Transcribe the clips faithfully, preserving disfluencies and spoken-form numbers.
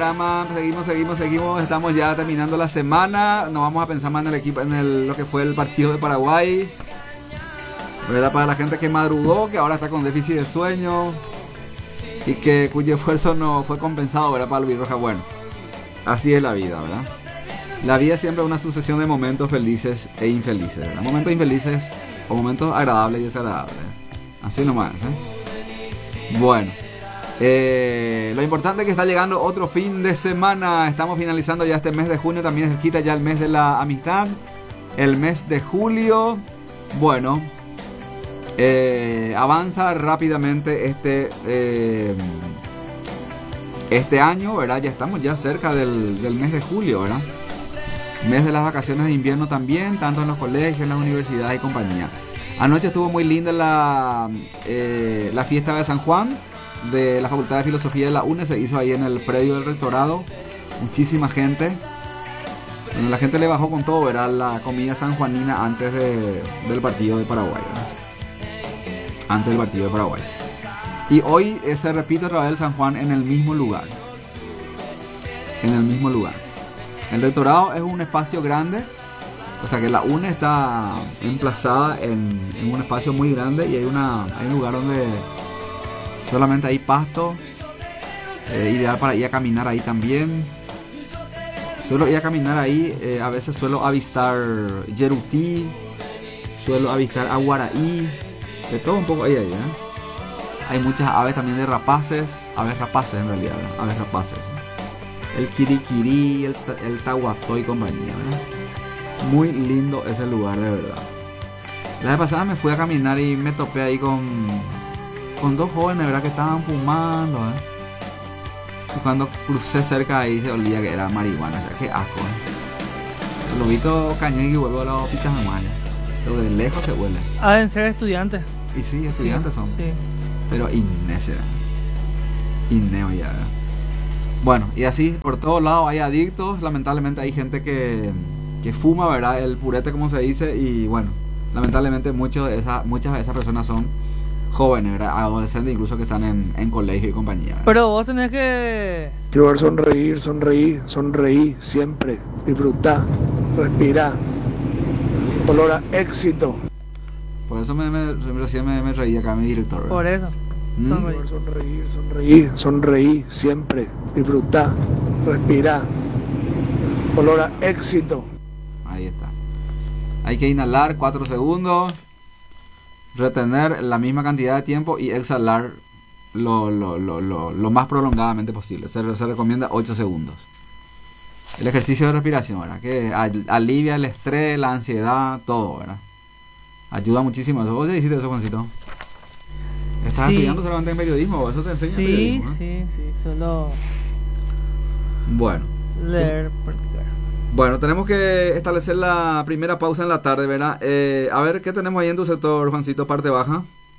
programa. Seguimos, seguimos, seguimos. Estamos ya terminando la semana. No vamos a pensar más en el equipo, en el, lo que fue el partido de Paraguay. ¿Verdad? Para la gente que madrugó, que ahora está con déficit de sueño y que cuyo esfuerzo no fue compensado, ¿verdad? Para el Albirroja. Bueno, así es la vida, ¿verdad? La vida siempre es una sucesión de momentos felices e infelices, ¿verdad? Momentos infelices o momentos agradables y desagradables. Así nomás, ¿eh? Bueno, eh, lo importante es que está llegando otro fin de semana. Estamos finalizando ya este mes de junio. También se quita ya el mes de la amistad, el mes de julio. Bueno, eh, avanza rápidamente este eh, este año, ¿verdad? Ya estamos ya cerca del, del mes de julio, ¿verdad? Mes de las vacaciones de invierno también, tanto en los colegios, en las universidades y compañía. Anoche estuvo muy linda la, eh, la fiesta de San Juan de la Facultad de Filosofía de la U N E. Se hizo ahí en el predio del rectorado. Muchísima gente. Bueno, la gente le bajó con todo, ¿verdad? La comida sanjuanina antes de, del partido de Paraguay, ¿verdad? Antes del partido de Paraguay. Y hoy eh, se repite otra vez el San Juan en el mismo lugar. En el mismo lugar. El rectorado es un espacio grande. O sea que la U N E está emplazada en, en un espacio muy grande y hay, una, hay un lugar donde solamente hay pasto, eh, ideal para ir a caminar ahí también. Suelo ir a caminar ahí, eh, a veces suelo avistar yerutí, suelo avistar aguaraí, de todo un poco ahí, ahí, ¿eh? Hay muchas aves también de rapaces, aves rapaces en realidad, ¿eh? Aves rapaces. El quiriquirí, el, el tahuató y compañía, ¿eh? Muy lindo ese lugar, de verdad. La vez pasada me fui a caminar y me topé ahí con con dos jóvenes, ¿verdad? Que estaban fumando, ¿eh? Y cuando crucé cerca ahí se olía que era marihuana. O sea, qué asco, ¿eh? Lo vi todo cañé y vuelvo a las pitas de malla. Pero de lejos se huele. Ah, deben ser estudiantes. Y sí, estudiantes sí, son. Sí. Pero inneses. Inneo ya, ¿verdad? Bueno, y así por todos lados hay adictos. Lamentablemente hay gente que que fuma, ¿verdad? El purete, como se dice. Y bueno, lamentablemente muchos de esas, muchas de esas personas son jóvenes, ¿verdad? Adolescentes incluso que están en, en colegio y compañía, ¿verdad? Pero vos tenés que... Quiero ver sonreír, sonreír, sonreír siempre. Disfrutar, respirar. Olor a éxito. Por eso me, me, recién me, me reí acá mi director, ¿verdad? Por eso. ¿Mm? Sonreír. Sonreír, sonreír, sonreír siempre. Disfrutar, respirar. Olor a éxito. Ahí está. Hay que inhalar cuatro segundos, retener la misma cantidad de tiempo y exhalar lo, lo, lo, lo, lo más prolongadamente posible. Se, se recomienda ocho segundos. El ejercicio de respiración, ¿verdad? Que al, alivia el estrés, la ansiedad, todo, ¿verdad? Ayuda muchísimo eso. ¿Vos ya hiciste eso, Juancito? ¿Estás Sí. estudiando solamente en periodismo? ¿Eso te enseña Sí, periodismo? ¿Eh? sí, sí. Solo Bueno. leer, practicar. Bueno, tenemos que establecer la primera pausa en la tarde, ¿verdad? Eh, a ver, ¿qué tenemos ahí en tu sector, Juancito? Parte baja.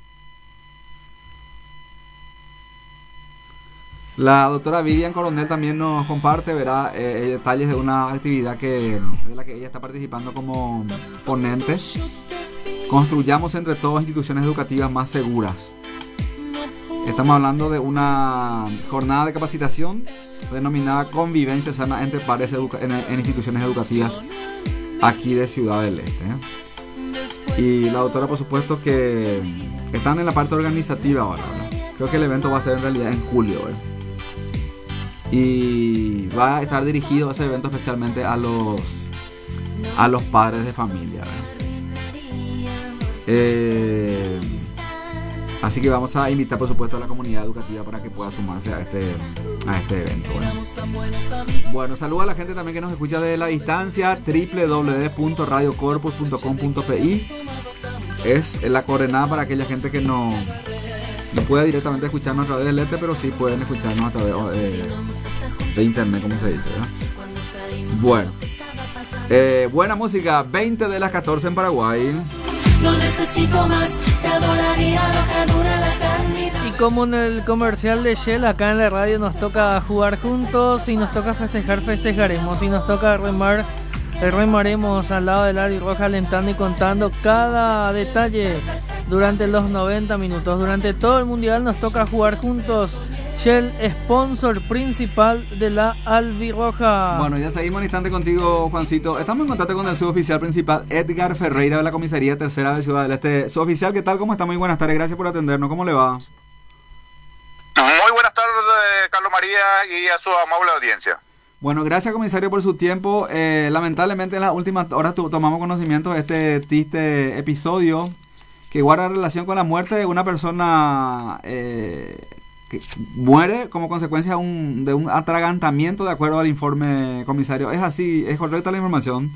La doctora Vivian Coronel también nos comparte, ¿verdad? Eh, detalles de una actividad que, de la que ella está participando como ponente. Construyamos entre todos instituciones educativas más seguras. Estamos hablando de una jornada de capacitación denominada Convivencia Sana entre Pares educa- en, en instituciones educativas aquí de Ciudad del Este, ¿eh? Y la doctora, por supuesto, que están en la parte organizativa ahora, ¿verdad? Creo que el evento va a ser en realidad en julio, ¿verdad? Y va a estar dirigido ese evento especialmente a los a los padres de familia, ¿verdad? Eh, Así que vamos a invitar, por supuesto, a la comunidad educativa para que pueda sumarse a este, a este evento. Bueno, bueno, saluda a la gente también que nos escucha desde la distancia. doble u doble u doble u punto radio corpus punto com punto p i es la coordenada para aquella gente que no, no puede directamente escucharnos a través del E T E, pero sí pueden escucharnos a través de, de internet, como se dice, ¿verdad? Bueno, eh, buena música. Veinte de las catorce en Paraguay. No necesito más, te adoraría lo que dura la eternidad. Y como en el comercial de Shell, acá en la radio nos toca jugar juntos. Si nos toca festejar, festejaremos. Si nos toca remar, remaremos al lado del Albirroja, alentando y contando cada detalle durante los noventa minutos. Durante todo el mundial nos toca jugar juntos Shell, sponsor principal de la Albirroja. Bueno, ya seguimos un instante contigo, Juancito. Estamos en contacto con el suboficial principal, Edgar Ferreira, de la Comisaría Tercera de Ciudad del Este. Suboficial, ¿qué tal? ¿Cómo está? Muy buenas tardes, gracias por atendernos. ¿Cómo le va? Muy buenas tardes, Carlos María, y a su amable audiencia. Bueno, gracias, comisario, por su tiempo. Eh, lamentablemente en las últimas horas tu, tomamos conocimiento de este triste episodio que guarda relación con la muerte de una persona eh, que muere como consecuencia de un, de un atragantamiento, de acuerdo al informe, comisario. ¿Es así? ¿Es correcta la información?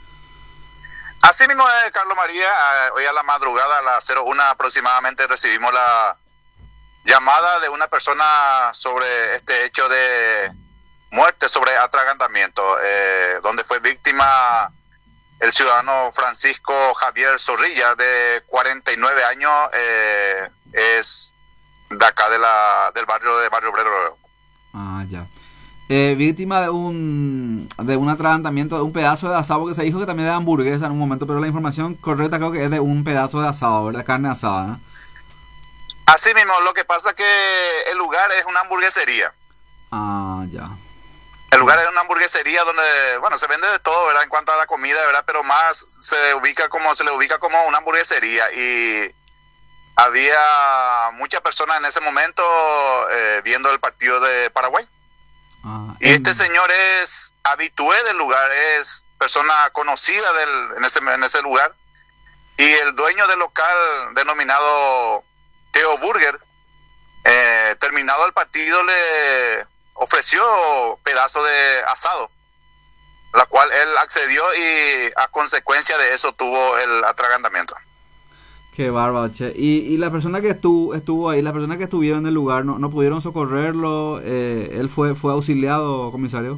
Así mismo es, Carlos María. Hoy a la madrugada, a las cero una aproximadamente, recibimos la llamada de una persona sobre este hecho de muerte, sobre atragantamiento, eh, donde fue víctima el ciudadano Francisco Javier Zorrilla, de cuarenta y nueve años, eh, es de acá de la del barrio de Barrio Obrero. Ah, ya. Eh, víctima de un de un atragantamiento, de un pedazo de asado, que se dijo que también de hamburguesa en un momento, pero la información correcta creo que es de un pedazo de asado, ¿verdad? Carne asada, ¿no? Así mismo, lo que pasa es que el lugar es una hamburguesería. Ah, ya. El lugar es una hamburguesería donde, bueno, se vende de todo, ¿verdad? En cuanto a la comida, ¿verdad? Pero más se ubica como, se le ubica como una hamburguesería. Y había muchas personas en ese momento eh, viendo el partido de Paraguay. Ah, y este señor es habitué del lugar, es persona conocida del, en, ese, en ese lugar. Y el dueño del local denominado Teo Burger, eh, terminado el partido, le ofreció pedazo de asado, la cual él accedió y a consecuencia de eso tuvo el atragantamiento. Qué bárbaro, che. Y, y la persona que estuvo, estuvo ahí, las personas que estuvieron en el lugar, ¿no, no pudieron socorrerlo? Eh, ¿Él fue, fue auxiliado, comisario?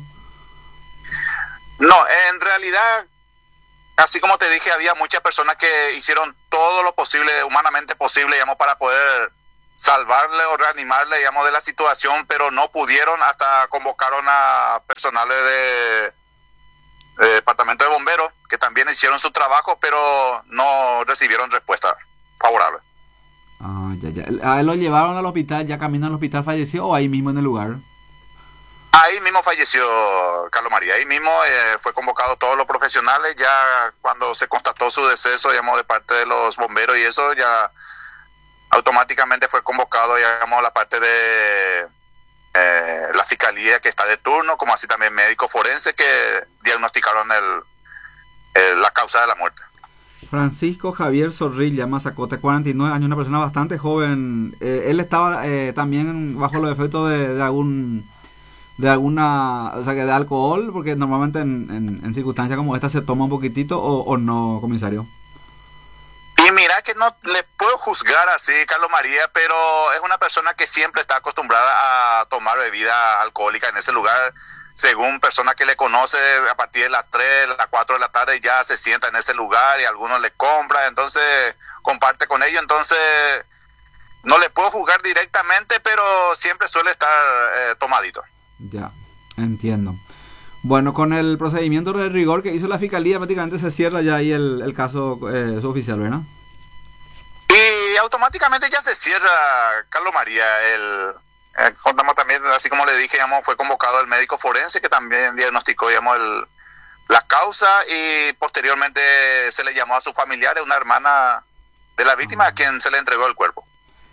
No, en realidad, así como te dije, había muchas personas que hicieron todo lo posible, humanamente posible, digamos, para poder salvarle o reanimarle, digamos, de la situación, pero no pudieron. Hasta convocaron a personales de, de departamento de bomberos, que también hicieron su trabajo, pero no recibieron respuesta favorable. Ah, ya, ya. ¿A él lo llevaron al hospital, ya camino al hospital, falleció, o ahí mismo en el lugar? Ahí mismo falleció Carlos María, ahí mismo eh, fue convocado todos los profesionales. Ya cuando se constató su deceso, digamos, de parte de los bomberos y eso, ya automáticamente fue convocado, digamos, la parte de eh, la fiscalía que está de turno, como así también médico forense, que diagnosticaron el, el, la causa de la muerte. Francisco Javier Zorrilla Mazacote, cuarenta y nueve años, una persona bastante joven. Eh, él estaba eh, también bajo los efectos de, de algún de alguna, o sea, que de alcohol, porque normalmente en, en, en circunstancias como esta se toma un poquitito, o, o no, comisario. Y mira que no le puedo juzgar así, Carlos María, pero es una persona que siempre está acostumbrada a tomar bebida alcohólica en ese lugar. Según personas que le conoce, a partir de las tres, las cuatro de la tarde ya se sienta en ese lugar y algunos le compran, entonces comparte con ellos. Entonces no le puedo juzgar directamente, pero siempre suele estar eh, tomadito. Ya, entiendo. Bueno, con el procedimiento de rigor que hizo la fiscalía, prácticamente se cierra ya ahí el, el caso eh, suboficial, ¿verdad? Y automáticamente ya se cierra, Carlos María. El, eh, contamos también, así como le dije, digamos, fue convocado el médico forense, que también diagnosticó, digamos, el, la causa, y posteriormente se le llamó a sus familiares, una hermana de la víctima, a quien se le entregó el cuerpo.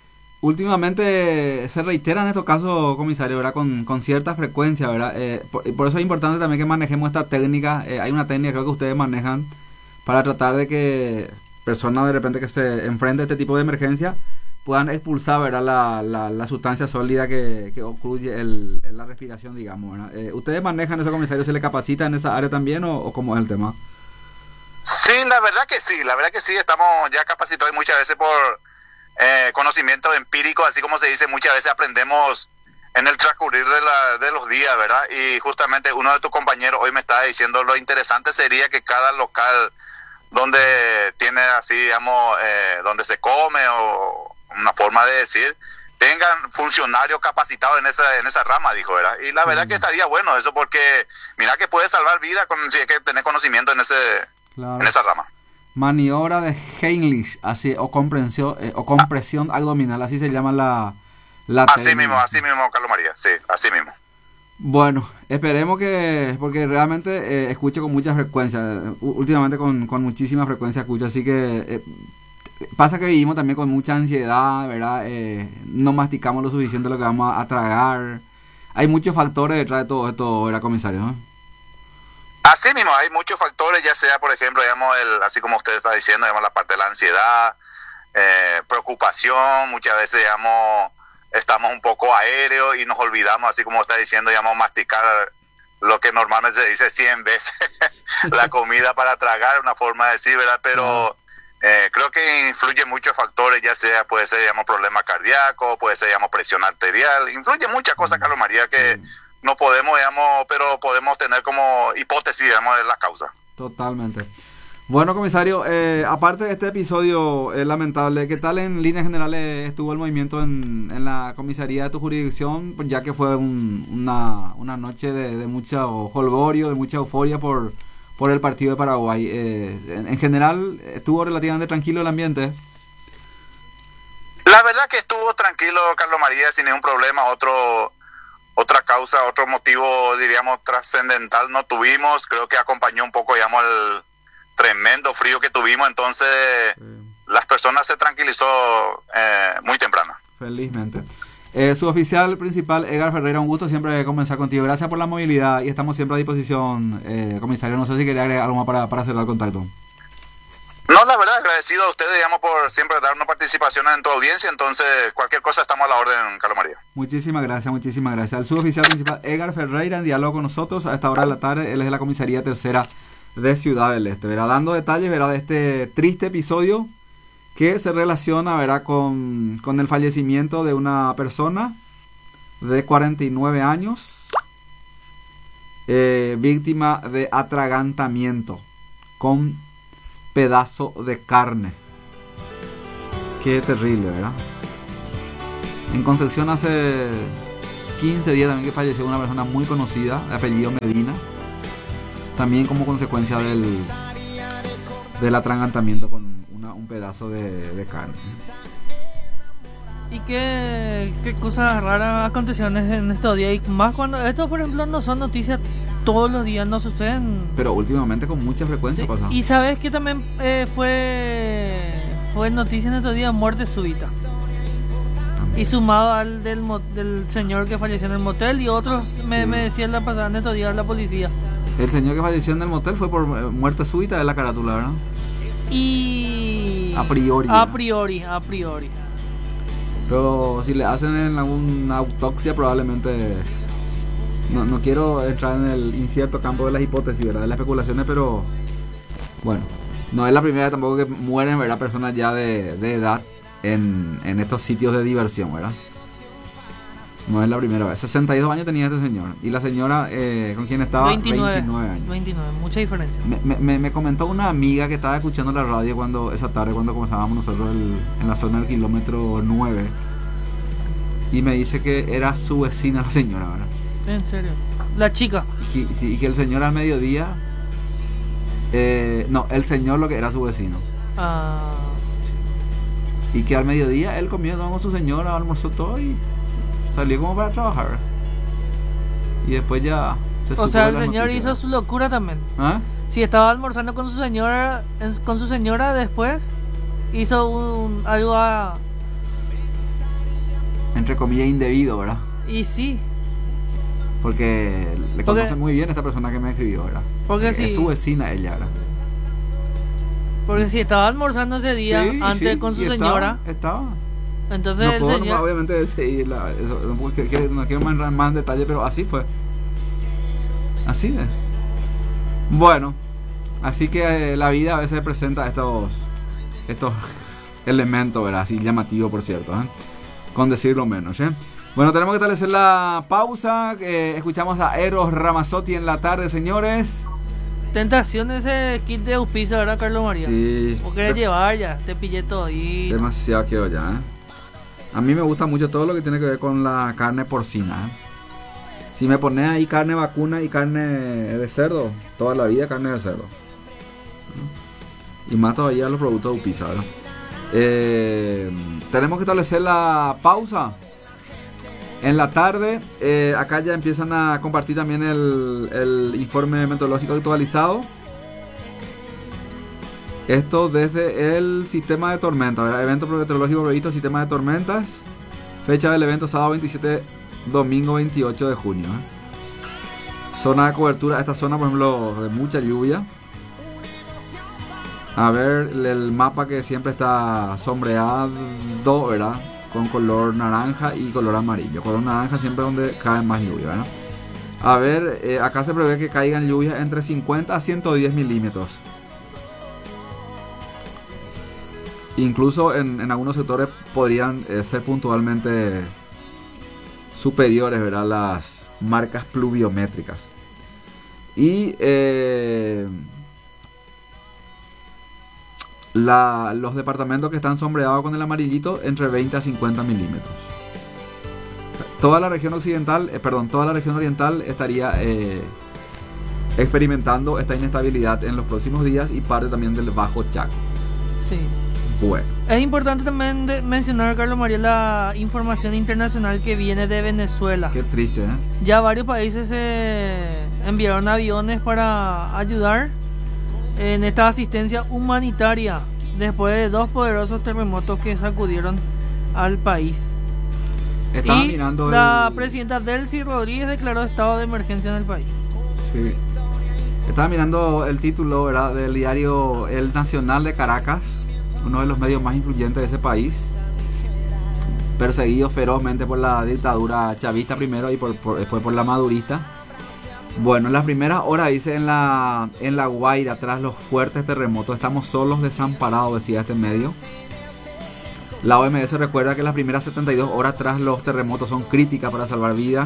Últimamente se reiteran estos casos, comisario, ¿verdad? Con, con cierta frecuencia, ¿verdad? Eh, por, por eso es importante también que manejemos esta técnica. Eh, hay una técnica, creo que ustedes manejan, para tratar de que personas de repente que se enfrenten a este tipo de emergencia puedan expulsar, ¿verdad? La, la, la sustancia sólida que, que ocluye el, la respiración, digamos, ¿verdad? Eh, ¿Ustedes manejan eso, comisario? ¿Se le capacita en esa área también, o, o cómo es el tema? Sí, la verdad que sí, la verdad que sí, estamos ya capacitados muchas veces por Eh, conocimiento empírico, así como se dice, muchas veces aprendemos en el transcurrir de, la, de los días, ¿verdad? Y justamente uno de tus compañeros hoy me estaba diciendo lo interesante sería que cada local donde tiene así, digamos, eh, donde se come, o una forma de decir, tengan funcionarios capacitados en esa en esa rama, dijo, ¿verdad? Y la verdad mm. que estaría bueno eso, porque mira que puede salvar vida con, si hay que tener conocimiento en ese claro. en esa rama. Maniobra de Heimlich, así, o compresión, eh, o compresión abdominal, así se llama la, la Así técnica. mismo, así mismo, Carlos María, sí, así mismo. Bueno, esperemos que, porque realmente eh, escucho con mucha frecuencia, U- últimamente con, con muchísima frecuencia escucho, así que eh, pasa que vivimos también con mucha ansiedad, ¿verdad? Eh, no masticamos lo suficiente lo que vamos a, a tragar. Hay muchos factores detrás de todo esto, ¿verdad, comisario? ¿Eh? Así mismo, hay muchos factores, ya sea, por ejemplo, digamos, el, así como usted está diciendo, digamos, la parte de la ansiedad, eh, preocupación, muchas veces, digamos, estamos un poco aéreos y nos olvidamos, así como está diciendo, digamos, masticar lo que normalmente se dice cien veces, la comida para tragar, una forma de decir, ¿verdad? Pero eh, creo que influyen muchos factores, ya sea, puede ser, digamos, problema cardíaco, puede ser, digamos, presión arterial, influye muchas cosas, Carlos María, que no podemos, digamos, pero podemos tener como hipótesis, digamos, de la causa. Totalmente. Bueno, comisario, eh, aparte de este episodio eh, lamentable, ¿qué tal en líneas generales estuvo el movimiento en, en la comisaría de tu jurisdicción? Ya que fue un, una, una noche de, de mucho jolgorio, de mucha euforia por, por el partido de Paraguay. Eh, en, en general, ¿estuvo relativamente tranquilo el ambiente? La verdad que estuvo tranquilo, Carlos María, sin ningún problema. Otro, otra causa, otro motivo, diríamos, trascendental no tuvimos. Creo que acompañó un poco, digamos, el tremendo frío que tuvimos, entonces sí. Las personas se tranquilizó eh, muy temprano. Felizmente. Eh, su oficial principal, Edgar Ferreira, un gusto siempre comenzar contigo. Gracias por la movilidad y estamos siempre a disposición, eh, comisario. No sé si quería agregar algo más para, para cerrar el contacto. No, la verdad, agradecido a ustedes, digamos, por siempre darnos participación en tu audiencia. Entonces, cualquier cosa estamos a la orden, Carlos María. Muchísimas gracias, muchísimas gracias. Al suboficial principal, Edgar Ferreira, en diálogo con nosotros a esta hora de la tarde. Él es de la comisaría tercera de Ciudad del Este, verá, dando detalles, verá, de este triste episodio que se relaciona, verá, con, con el fallecimiento de una persona de cuarenta y nueve años, eh, víctima de atragantamiento con pedazo de carne. Qué terrible, ¿verdad? En Concepción hace quince días también que falleció una persona muy conocida, de apellido Medina, también como consecuencia del del atragantamiento con una, un pedazo de, de carne. ¿Y qué, qué cosas raras acontecieron en estos días? Y más cuando estos, por ejemplo, no son noticias todos los días, no suceden. Pero últimamente con mucha frecuencia Sí. pasa. Y sabes que también eh, fue fue noticia en estos días, muerte súbita. También. Y sumado al del, mo- del señor que falleció en el motel y otros, me, Sí. me decían la pasada en estos días la policía. El señor que falleció en el motel fue por eh, muerte súbita de la carátula, ¿verdad? Y... A priori, A ¿no? priori, a priori. Pero si le hacen en alguna autopsia probablemente... No, no quiero entrar en el incierto campo de las hipótesis, ¿verdad? De las especulaciones, pero... Bueno, no es la primera vez tampoco que mueren, ¿verdad? Personas ya de, de edad en, en estos sitios de diversión, ¿verdad? No es la primera vez. sesenta y dos años tenía este señor. Y la señora eh, con quien estaba, veintinueve, veintinueve años. veintinueve, mucha diferencia. Me, me, me comentó una amiga que estaba escuchando la radio cuando esa tarde cuando comenzábamos nosotros el, en la zona del kilómetro nueve, y me dice que era su vecina la señora, ¿verdad? En serio. La chica. Y, que- y que el señor al mediodía eh, no, el señor lo que era su vecino, Ah, y que al mediodía él comió con su señora, almorzó todo y salió como para trabajar, ¿verdad? Y después ya se o supo sea, de el la señor noticia, hizo ¿verdad? su locura también. ¿Ah? Si estaba almorzando con su señora, en- con su señora después hizo un algo a, Entre comillas indebido, ¿verdad? y sí, Porque le Porque- conoce muy bien a esta persona que me escribió, ¿verdad? Porque es sí. su vecina ella, ¿verdad? porque si estaba almorzando ese día Sí, antes sí, con su y señora, Estaba. estaba. entonces No el puedo, señor, no, obviamente, seguir la, eso, no, puedo- que- que- no quiero entrar más en detalle, pero así fue. Así es. Bueno, así que eh, la vida a veces presenta estos estos elementos, ¿verdad? Así llamativo, por cierto, ¿eh? Con decirlo menos, ¿eh? Bueno, tenemos que establecer la pausa. Eh, escuchamos a Eros Ramazzotti en la tarde, señores. tentación de ese kit de auspicio, ¿verdad, Carlos María? Sí. ¿O querés llevar ya? Te pillé todo y Demasiado quiero ya, ¿eh? A mí me gusta mucho todo lo que tiene que ver con la carne porcina, ¿eh? Si me pones ahí carne vacuna y carne de cerdo, toda la vida carne de cerdo. Y más todavía los productos de Upisa, ¿verdad? Eh, tenemos que establecer la pausa. En la tarde, eh, acá ya empiezan a compartir también el, el informe meteorológico actualizado. Esto desde el sistema de tormentas, ¿verdad? Evento meteorológico previsto, sistema de tormentas. Fecha del evento sábado veintisiete, domingo veintiocho de junio. ¿eh? Zona de cobertura, esta zona por ejemplo de mucha lluvia. A ver el mapa que siempre está sombreado, ¿verdad? Con color naranja y color amarillo. Color naranja siempre donde cae más lluvia, ¿verdad? A ver, eh, acá se prevé que caigan lluvias entre cincuenta a ciento diez milímetros. Incluso en, en algunos sectores podrían eh, ser puntualmente superiores, ¿verdad? Las marcas pluviométricas. Y eh, la, los departamentos que están sombreados con el amarillito entre veinte a cincuenta milímetros. Toda la región occidental, eh, perdón, toda la región oriental estaría eh, experimentando esta inestabilidad en los próximos días y parte también del Bajo Chaco. Sí. Bueno. Es importante también de mencionar, Carlos María, la información internacional que viene de Venezuela. Qué triste, ¿eh? Ya varios países eh, enviaron aviones para ayudar en esta asistencia humanitaria después de dos poderosos terremotos que sacudieron al país. Estaba y mirando la el... presidenta Delcy Rodríguez declaró estado de emergencia en el país. Sí. Estaba mirando el título, ¿verdad?, del diario El Nacional de Caracas, uno de los medios más influyentes de ese país, perseguido ferozmente por la dictadura chavista primero y por, por, después por la madurista. Bueno, en las primeras horas dice en la, en la Guaira, tras los fuertes terremotos, estamos solos, desamparados, decía este medio. La O M S recuerda que las primeras setenta y dos horas tras los terremotos son críticas para salvar vidas.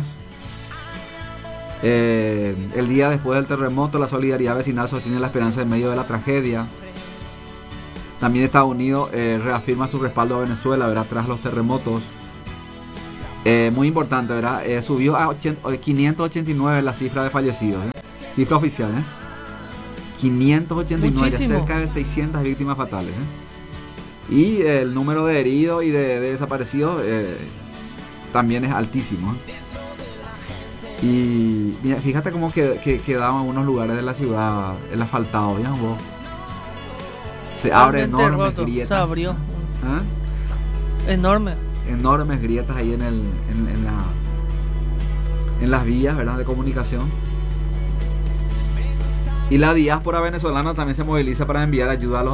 Eh, el día después del terremoto, la solidaridad vecinal sostiene la esperanza en medio de la tragedia. También Estados Unidos eh, reafirma su respaldo a Venezuela, ¿verdad?, tras los terremotos. Eh, muy importante, ¿verdad? Eh, subió a quinientos ochenta y nueve la cifra de fallecidos, ¿eh? Cifra oficial, ¿eh? quinientos ochenta y nueve, Muchísimo. cerca de seiscientas víctimas fatales, ¿eh? Y eh, el número de heridos y de, de desaparecidos eh, también es altísimo, ¿eh? Y mira, fíjate cómo que, que, quedaban algunos lugares de la ciudad, el asfaltado, ¿ya vos? Se abre Totalmente enormes roto, grietas. se abrió. ¿Eh? Enorme. Enormes grietas ahí en el en, en la en las vías, ¿verdad?, de comunicación. Y la diáspora venezolana también se moviliza para enviar ayuda a los